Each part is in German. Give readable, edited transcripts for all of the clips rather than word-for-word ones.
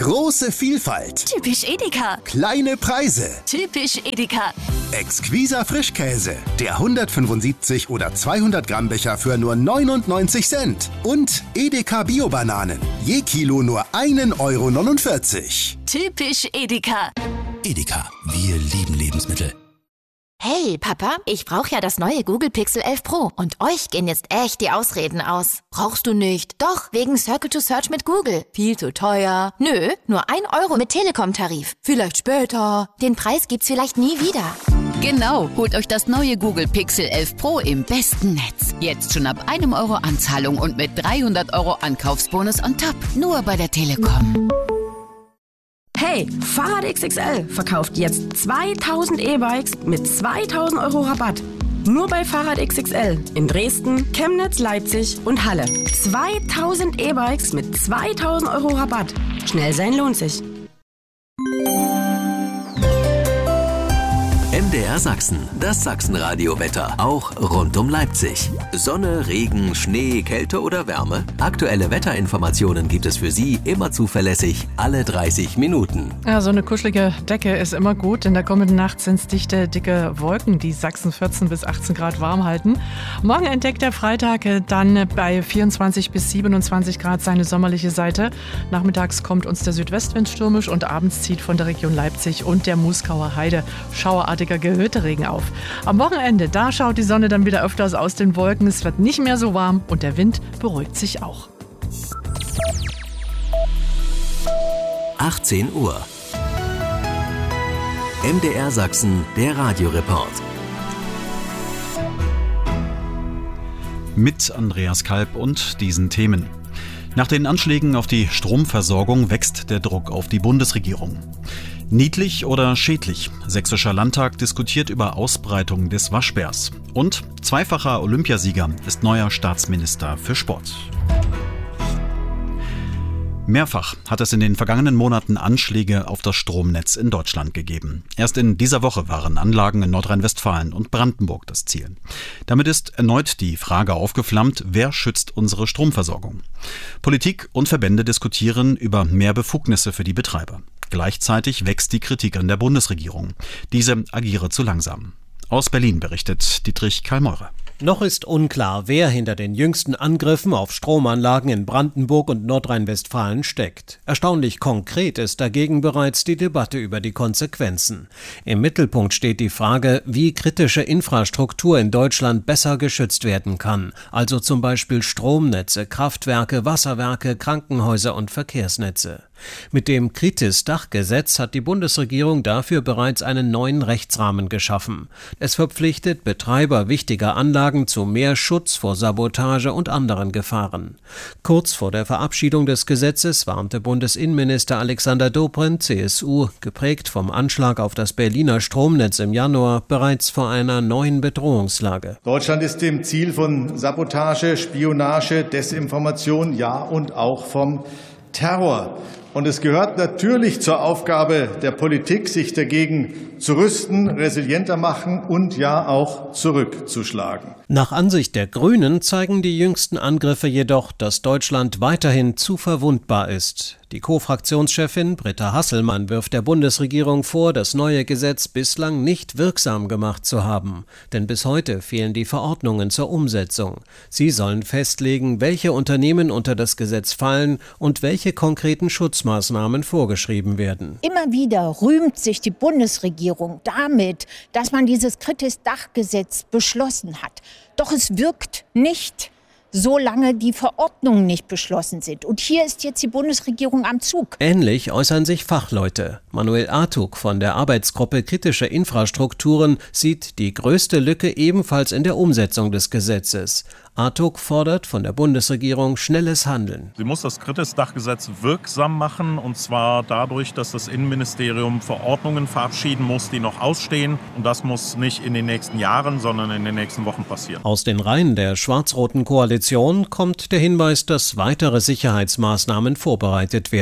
Große Vielfalt. Typisch Edeka. Kleine Preise. Typisch Edeka. Exquiser Frischkäse. Der 175 oder 200 Gramm Becher für nur 99 Cent. Und Edeka Bio-Bananen. Je Kilo nur 1,49 €. Typisch Edeka. Edeka, wir lieben Lebensmittel. Hey, Papa, ich brauche ja das neue Google Pixel 11 Pro. Und euch gehen jetzt echt die Ausreden aus. Brauchst du nicht? Doch, wegen Circle to Search mit Google. Viel zu teuer. Nö, nur 1 € mit Telekom-Tarif. Vielleicht später. Den Preis gibt's vielleicht nie wieder. Genau, holt euch das neue Google Pixel 11 Pro im besten Netz. Jetzt schon ab 1 € Anzahlung und mit 300 € Ankaufsbonus on top. Nur bei der Telekom. Hey, Fahrrad XXL verkauft jetzt 2000 E-Bikes mit 2000 € Rabatt. Nur bei Fahrrad XXL in Dresden, Chemnitz, Leipzig und Halle. 2000 E-Bikes mit 2000 € Rabatt. Schnell sein lohnt sich. MDR Sachsen, das Sachsenradio-Wetter, auch rund um Leipzig. Sonne, Regen, Schnee, Kälte oder Wärme? Aktuelle Wetterinformationen gibt es für Sie immer zuverlässig, alle 30 Minuten. Ja, so eine kuschelige Decke ist immer gut. In der kommenden Nacht sind es dichte, dicke Wolken, die Sachsen 14 bis 18 Grad warm halten. Morgen entdeckt der Freitag dann bei 24 bis 27 Grad seine sommerliche Seite. Nachmittags kommt uns der Südwestwind stürmisch und abends zieht von der Region Leipzig und der Muskauer Heide schauerartiger Gehöterregen auf. Am Wochenende, da schaut die Sonne dann wieder öfters aus den Wolken. Es wird nicht mehr so warm und der Wind beruhigt sich auch. 18 Uhr. MDR Sachsen, der Radioreport. Mit Andreas Kalb und diesen Themen. Nach den Anschlägen auf die Stromversorgung wächst der Druck auf die Bundesregierung. Niedlich oder schädlich? Sächsischer Landtag diskutiert über Ausbreitung des Waschbärs. Und zweifacher Olympiasieger ist neuer Staatsminister für Sport. Mehrfach hat es in den vergangenen Monaten Anschläge auf das Stromnetz in Deutschland gegeben. Erst in dieser Woche waren Anlagen in Nordrhein-Westfalen und Brandenburg das Ziel. Damit ist erneut die Frage aufgeflammt, wer schützt unsere Stromversorgung? Politik und Verbände diskutieren über mehr Befugnisse für die Betreiber. Gleichzeitig wächst die Kritik an der Bundesregierung. Diese agiere zu langsam. Aus Berlin berichtet Dietrich Karl-Meurer. Noch ist unklar, wer hinter den jüngsten Angriffen auf Stromanlagen in Brandenburg und Nordrhein-Westfalen steckt. Erstaunlich konkret ist dagegen bereits die Debatte über die Konsequenzen. Im Mittelpunkt steht die Frage, wie kritische Infrastruktur in Deutschland besser geschützt werden kann. Also zum Beispiel Stromnetze, Kraftwerke, Wasserwerke, Krankenhäuser und Verkehrsnetze. Mit dem Kritis-Dachgesetz hat die Bundesregierung dafür bereits einen neuen Rechtsrahmen geschaffen. Es verpflichtet Betreiber wichtiger Anlagen zu mehr Schutz vor Sabotage und anderen Gefahren. Kurz vor der Verabschiedung des Gesetzes warnte Bundesinnenminister Alexander Dobrindt, CSU, geprägt vom Anschlag auf das Berliner Stromnetz im Januar, bereits vor einer neuen Bedrohungslage. Deutschland ist dem Ziel von Sabotage, Spionage, Desinformation, ja und auch vom Terror. Und es gehört natürlich zur Aufgabe der Politik, sich dagegen zu rüsten, resilienter machen und ja auch zurückzuschlagen. Nach Ansicht der Grünen zeigen die jüngsten Angriffe jedoch, dass Deutschland weiterhin zu verwundbar ist. Die Co-Fraktionschefin Britta Hasselmann wirft der Bundesregierung vor, das neue Gesetz bislang nicht wirksam gemacht zu haben. Denn bis heute fehlen die Verordnungen zur Umsetzung. Sie sollen festlegen, welche Unternehmen unter das Gesetz fallen und welche konkreten Schutzmaßnahmen vorgeschrieben werden. Immer wieder rühmt sich die Bundesregierung damit, dass man dieses Kritis-Dachgesetz beschlossen hat. Doch es wirkt nicht, solange die Verordnungen nicht beschlossen sind. Und hier ist jetzt die Bundesregierung am Zug. Ähnlich äußern sich Fachleute. Manuel Artuk von der Arbeitsgruppe Kritische Infrastrukturen sieht die größte Lücke ebenfalls in der Umsetzung des Gesetzes. Artuk fordert von der Bundesregierung schnelles Handeln. Sie muss das Kritis-Dachgesetz wirksam machen, und zwar dadurch, dass das Innenministerium Verordnungen verabschieden muss, die noch ausstehen. Und das muss nicht in den nächsten Jahren, sondern in den nächsten Wochen passieren. Aus den Reihen der schwarz-roten Koalition kommt der Hinweis, dass weitere Sicherheitsmaßnahmen vorbereitet werden.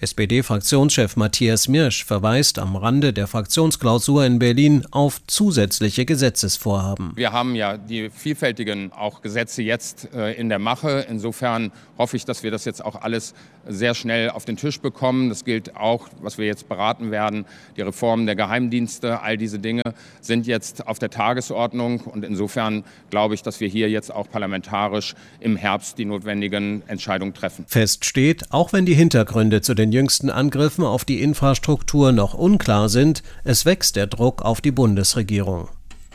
SPD-Fraktionschef Matthias Mirsch verweist am Rande der Fraktionsklausur in Berlin auf zusätzliche Gesetzesvorhaben. Wir haben ja die vielfältigen auch Gesetze jetzt in der Mache. Insofern hoffe ich, dass wir das jetzt auch alles sehr schnell auf den Tisch bekommen. Das gilt auch, was wir jetzt beraten werden, die Reform der Geheimdienste. All diese Dinge sind jetzt auf der Tagesordnung. Und insofern glaube ich, dass wir hier jetzt auch parlamentarisch im Herbst die notwendigen Entscheidungen treffen. Fest steht, auch wenn die Hintergründe zu den jüngsten Angriffen auf die Infrastruktur noch unklar sind, es wächst der Druck auf die Bundesregierung.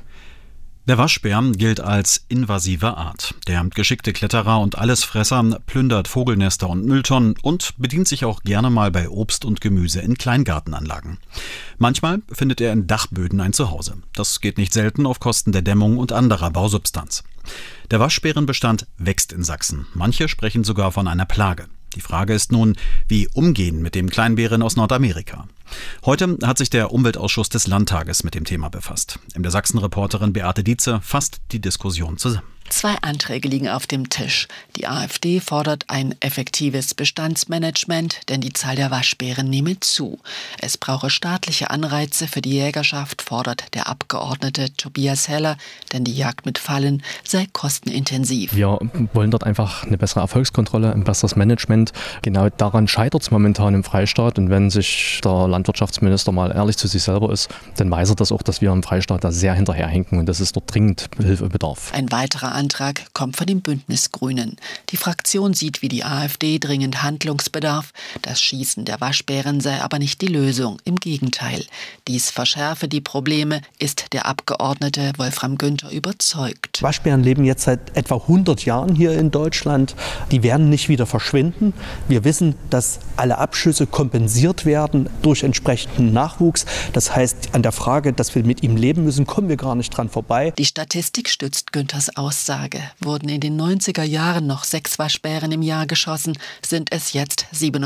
Der Waschbär gilt als invasive Art. Der geschickte Kletterer und Allesfresser plündert Vogelnester und Mülltonnen und bedient sich auch gerne mal bei Obst und Gemüse in Kleingartenanlagen. Manchmal findet er in Dachböden ein Zuhause. Das geht nicht selten auf Kosten der Dämmung und anderer Bausubstanz. Der Waschbärenbestand wächst in Sachsen. Manche sprechen sogar von einer Plage. Die Frage ist nun, wie umgehen mit dem Kleinbären aus Nordamerika. Heute hat sich der Umweltausschuss des Landtages mit dem Thema befasst. Der Sachsen-Reporterin Beate Dietze fasst die Diskussion zusammen. 2 Anträge liegen auf dem Tisch. Die AfD fordert ein effektives Bestandsmanagement, denn die Zahl der Waschbären nehme zu. Es brauche staatliche Anreize für die Jägerschaft, fordert der Abgeordnete Tobias Heller, denn die Jagd mit Fallen sei kostenintensiv. Wir wollen dort einfach eine bessere Erfolgskontrolle, ein besseres Management. Genau daran scheitert es momentan im Freistaat. Und wenn sich der Landwirtschaftsminister mal ehrlich zu sich selber ist, dann weiß er das auch, dass wir im Freistaat da sehr hinterherhinken und dass es dort dringend Hilfe bedarf. Ein weiterer Antrag kommt von den Bündnisgrünen. Die Fraktion sieht wie die AfD dringend Handlungsbedarf. Das Schießen der Waschbären sei aber nicht die Lösung. Im Gegenteil. Dies verschärfe die Probleme, ist der Abgeordnete Wolfram Günther überzeugt. Waschbären leben jetzt seit etwa 100 Jahren hier in Deutschland. Die werden nicht wieder verschwinden. Wir wissen, dass alle Abschüsse kompensiert werden durch entsprechenden Nachwuchs. Das heißt, an der Frage, dass wir mit ihm leben müssen, kommen wir gar nicht dran vorbei. Die Statistik stützt Günthers Aussage. Wurden in den 90er Jahren noch 6 Waschbären im Jahr geschossen, sind es jetzt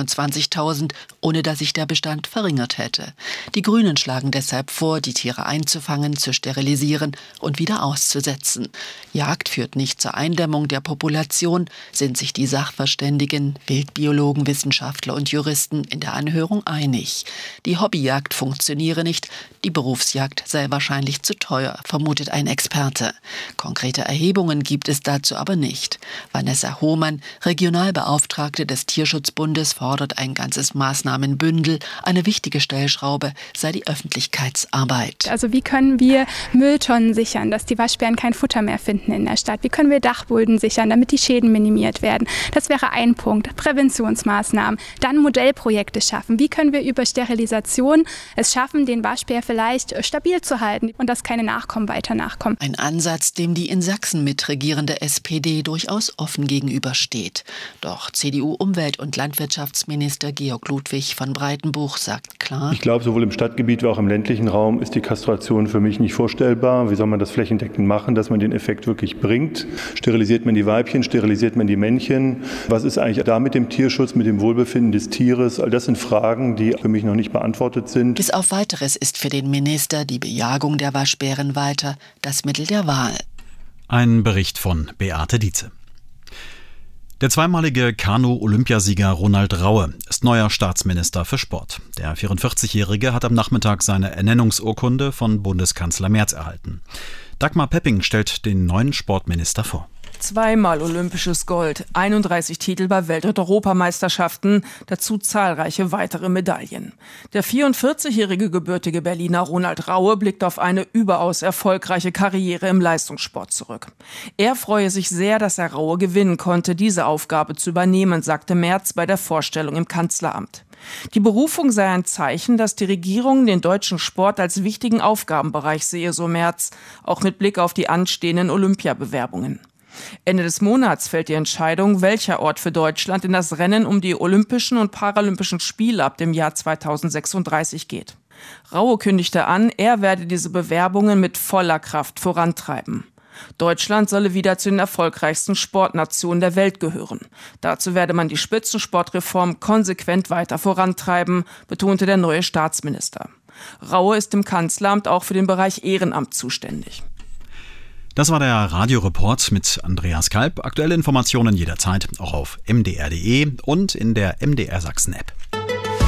27.000, ohne dass sich der Bestand verringert hätte. Die Grünen schlagen deshalb vor, die Tiere einzufangen, zu sterilisieren und wieder auszusetzen. Jagd führt nicht zur Eindämmung der Population, sind sich die Sachverständigen, Wildbiologen, Wissenschaftler und Juristen in der Anhörung einig. Die Hobbyjagd funktioniere nicht, die Berufsjagd sei wahrscheinlich zu teuer, vermutet ein Experte. Konkrete Erhebungen gibt es dazu aber nicht. Vanessa Hohmann, Regionalbeauftragte des Tierschutzbundes, fordert ein ganzes Maßnahmenbündel. Eine wichtige Stellschraube sei die Öffentlichkeitsarbeit. Also wie können wir Mülltonnen sichern, dass die Waschbären kein Futter mehr finden in der Stadt? Wie können wir Dachböden sichern, damit die Schäden minimiert werden? Das wäre ein Punkt. Präventionsmaßnahmen. Dann Modellprojekte schaffen. Wie können wir über Sterilisation es schaffen, den Waschbär vielleicht stabil zu halten und dass keine Nachkommen weiter nachkommen? Ein Ansatz, dem die in Sachsen mitregierende SPD durchaus offen gegenübersteht. Doch CDU-Umwelt- und Landwirtschaftsminister Georg Ludwig von Breitenbuch sagt klar: Ich glaube, sowohl im Stadtgebiet wie auch im ländlichen Raum ist die Kastration für mich nicht vorstellbar. Wie soll man das flächendeckend machen, dass man den Effekt wirklich bringt? Sterilisiert man die Weibchen, sterilisiert man die Männchen? Was ist eigentlich da mit dem Tierschutz, mit dem Wohlbefinden des Tieres? All das sind Fragen, die für mich noch nicht beantwortet sind. Bis auf Weiteres ist für den Minister die Bejagung der Waschbären weiter das Mittel der Wahl. Ein Bericht von Beate Dietze. Der zweimalige Kanu-Olympiasieger Ronald Raue ist neuer Staatsminister für Sport. Der 44-Jährige hat am Nachmittag seine Ernennungsurkunde von Bundeskanzler Merz erhalten. Dagmar Pepping stellt den neuen Sportminister vor. Zweimal olympisches Gold, 31 Titel bei Welt- und Europameisterschaften, dazu zahlreiche weitere Medaillen. Der 44-jährige gebürtige Berliner Ronald Raue blickt auf eine überaus erfolgreiche Karriere im Leistungssport zurück. Er freue sich sehr, dass er Raue gewinnen konnte, diese Aufgabe zu übernehmen, sagte Merz bei der Vorstellung im Kanzleramt. Die Berufung sei ein Zeichen, dass die Regierung den deutschen Sport als wichtigen Aufgabenbereich sehe, so Merz, auch mit Blick auf die anstehenden Olympiabewerbungen. Ende des Monats fällt die Entscheidung, welcher Ort für Deutschland in das Rennen um die Olympischen und Paralympischen Spiele ab dem Jahr 2036 geht. Raue kündigte an, er werde diese Bewerbungen mit voller Kraft vorantreiben. Deutschland solle wieder zu den erfolgreichsten Sportnationen der Welt gehören. Dazu werde man die Spitzensportreform konsequent weiter vorantreiben, betonte der neue Staatsminister. Raue ist im Kanzleramt auch für den Bereich Ehrenamt zuständig. Das war der Radioreport mit Andreas Kalb. Aktuelle Informationen jederzeit auch auf mdr.de und in der MDR Sachsen App.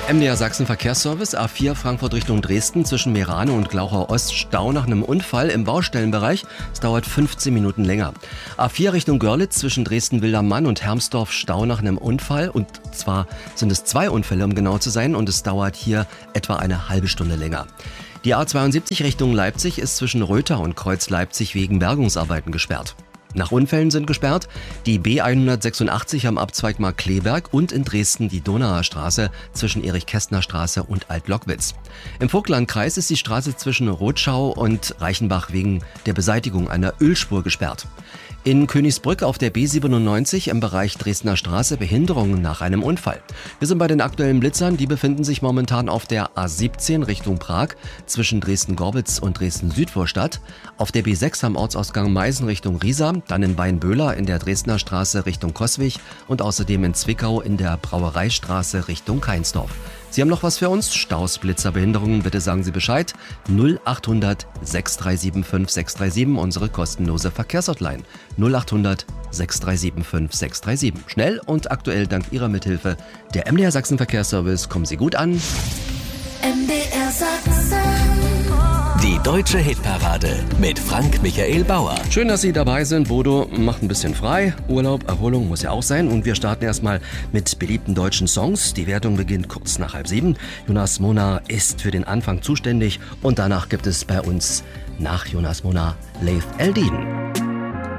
MDR Sachsen Verkehrsservice, A4 Frankfurt Richtung Dresden zwischen Meerane und Glauchau Ost, Stau nach einem Unfall im Baustellenbereich. Es dauert 15 Minuten länger. A4 Richtung Görlitz zwischen Dresden-Wildermann und Hermsdorf, Stau nach einem Unfall. Und zwar sind es 2 Unfälle, um genau zu sein, und es dauert hier etwa eine halbe Stunde länger. Die A72 Richtung Leipzig ist zwischen Röther und Kreuz Leipzig wegen Bergungsarbeiten gesperrt. Nach Unfällen sind gesperrt die B186 am Abzweig Markkleeberg und in Dresden die Donauer Straße zwischen Erich-Kästner-Straße und Alt-Lockwitz. Im Vogtlandkreis ist die Straße zwischen Rotschau und Reichenbach wegen der Beseitigung einer Ölspur gesperrt. In Königsbrück auf der B97 im Bereich Dresdner Straße Behinderungen nach einem Unfall. Wir sind bei den aktuellen Blitzern, die befinden sich momentan auf der A17 Richtung Prag zwischen Dresden-Gorbitz und Dresden-Südvorstadt, auf der B6 am Ortsausgang Meißen Richtung Riesa, dann in Weinböhler in der Dresdner Straße Richtung Coswig und außerdem in Zwickau in der Brauereistraße Richtung Keinsdorf. Sie haben noch was für uns? Staus, Blitzer, Behinderungen, bitte sagen Sie Bescheid. 0800 637 5637, unsere kostenlose Verkehrshotline. 0800 637 5637. Schnell und aktuell dank Ihrer Mithilfe. Der MDR Sachsen Verkehrsservice, kommen Sie gut an. MDR Sachsen. Die deutsche Hitparade mit Frank Michael Bauer. Schön, dass Sie dabei sind. Bodo macht ein bisschen frei. Urlaub, Erholung muss ja auch sein. Und wir starten erstmal mit beliebten deutschen Songs. Die Wertung beginnt kurz nach 6:30. Jonas Mona ist für den Anfang zuständig. Und danach gibt es bei uns nach Jonas Mona Leif Eldin.